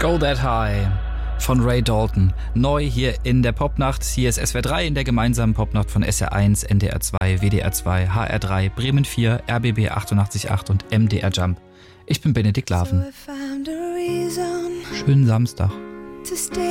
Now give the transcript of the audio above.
Go That High von Ray Dalton. Neu hier in der Popnacht. Hier ist SWR 3 in der gemeinsamen Popnacht von SR1, NDR 2, WDR 2, HR 3, Bremen 4, RBB 88.8 und MDR Jump. Ich bin Benedikt Laven. Schönen Samstag.